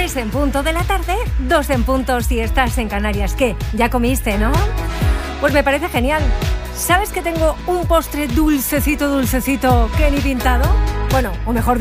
3 en punto de la tarde, 2 en punto si estás en Canarias. ¿Qué? ¿Ya comiste, no? Pues me parece genial. ¿Sabes que tengo un postre dulcecito que ni pintado? Bueno, o mejor